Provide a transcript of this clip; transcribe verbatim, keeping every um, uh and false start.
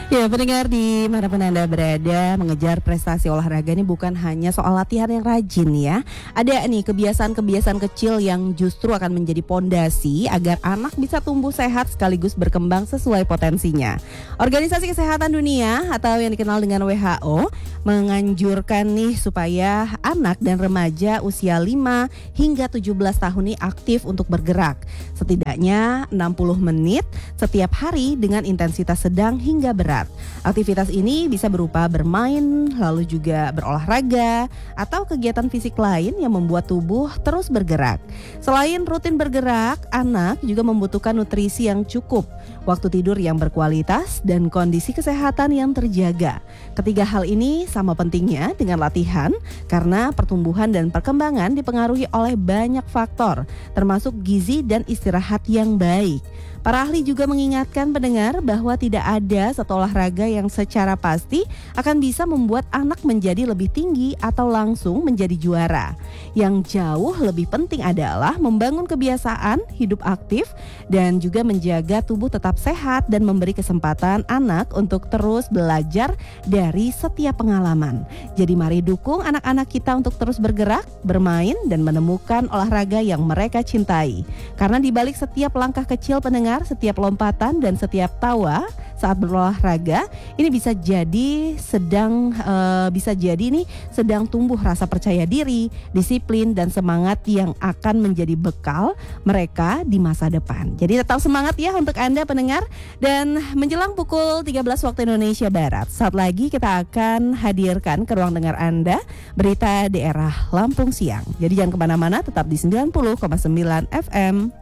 Ya, pendengar di manapun Anda berada, mengejar prestasi olahraga ini bukan hanya soal latihan yang rajin ya. Ada nih kebiasaan-kebiasaan kecil yang justru akan menjadi pondasi agar anak bisa tumbuh sehat sekaligus berkembang sesuai potensinya. Organisasi Kesehatan Dunia atau yang dikenal dengan W H O menganjurkan nih supaya anak dan remaja usia lima hingga tujuh belas tahun ini aktif untuk bergerak. Setidaknya enam puluh menit setiap hari dengan intensitas sedang hingga berat. Aktivitas ini bisa berupa bermain, lalu juga berolahraga, atau kegiatan fisik lain yang membuat tubuh terus bergerak. Selain rutin bergerak, anak juga membutuhkan nutrisi yang cukup, waktu tidur yang berkualitas, dan kondisi kesehatan yang terjaga. Ketiga hal ini sama pentingnya dengan latihan, karena pertumbuhan dan perkembangan dipengaruhi oleh banyak faktor, termasuk gizi dan istirahat yang baik. Para ahli juga mengingatkan pendengar bahwa tidak ada satu olahraga yang secara pasti akan bisa membuat anak menjadi lebih tinggi atau langsung menjadi juara. Yang jauh lebih penting adalah membangun kebiasaan hidup aktif dan juga menjaga tubuh tetap sehat dan memberi kesempatan anak untuk terus belajar dari setiap pengalaman. Jadi mari dukung anak-anak kita untuk terus bergerak, bermain, dan menemukan olahraga yang mereka cintai. Karena di balik setiap langkah kecil pendengar, setiap lompatan dan setiap tawa saat berolahraga ini bisa jadi sedang uh, bisa jadi nih sedang tumbuh rasa percaya diri, disiplin, dan semangat yang akan menjadi bekal mereka di masa depan. Jadi tetap semangat ya untuk Anda pendengar. Dan menjelang pukul tiga belas waktu Indonesia Barat, saat lagi kita akan hadirkan ke ruang dengar Anda berita daerah Lampung Siang. Jadi jangan kemana-mana, tetap di sembilan puluh koma sembilan F M.